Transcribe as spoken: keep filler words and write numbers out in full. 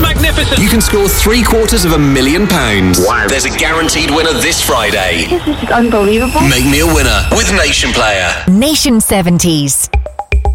magnificent. You can score three quarters of a million pounds. Wow. There's a guaranteed winner this Friday. This is unbelievable. Make me a winner with Nation Player. Nation seventies.